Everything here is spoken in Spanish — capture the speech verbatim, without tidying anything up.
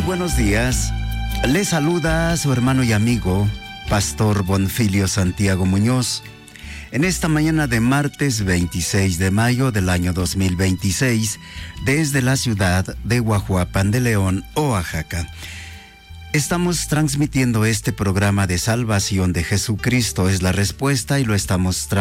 buenos días. Le saluda a su hermano y amigo, Pastor Bonfilio Santiago Muñoz, en esta mañana de martes veintiséis de mayo del año dos mil veintiséis, desde la ciudad de Guajuapan de León, Oaxaca. Estamos transmitiendo este programa de salvación de Jesucristo es la respuesta y lo estamos transmitiendo